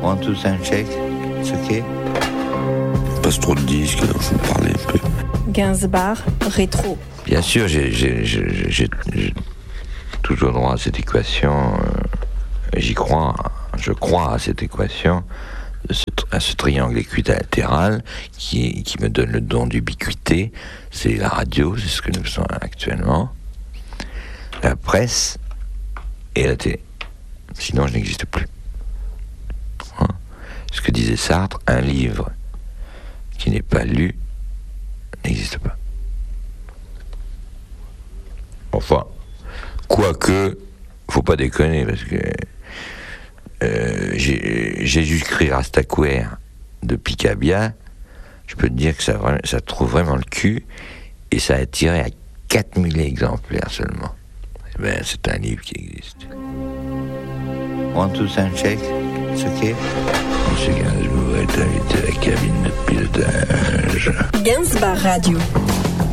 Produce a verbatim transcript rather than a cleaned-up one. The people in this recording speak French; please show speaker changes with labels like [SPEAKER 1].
[SPEAKER 1] One, two, sound check. It's okay.
[SPEAKER 2] Passe trop de disques, il faut parler un peu.
[SPEAKER 3] Gainsbourg, rétro.
[SPEAKER 4] Bien sûr, j'ai, j'ai, j'ai, j'ai, j'ai toujours droit à cette équation. Euh, j'y crois, je crois à cette équation, ce, à ce triangle équilatéral qui, qui me donne le don d'ubiquité. C'est la radio, c'est ce que nous faisons actuellement, la presse et la télé. Sinon, je n'existe plus. Hein? Ce que disait Sartre, un livre qui n'est pas lu n'existe pas. Enfin, quoique, faut pas déconner, parce que euh, j'ai, Jésus-Christ Rastaquouère de Picabia, je peux te dire que ça, ça trouve vraiment le cul, et ça a tiré à quatre mille exemplaires seulement. Et ben, c'est un livre qui existe.
[SPEAKER 1] One, two, sound check. It's okay.
[SPEAKER 4] Monsieur Gainsbourg est invité à la cabine de pilotage.
[SPEAKER 3] Gainsbourg Radio.